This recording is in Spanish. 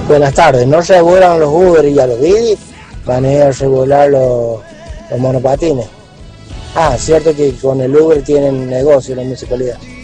Buenas tardes, ¿no regulan los Uber y a los Didi? Van a ir a regular los monopatines. Ah, cierto que con el Uber tienen negocio la municipalidad.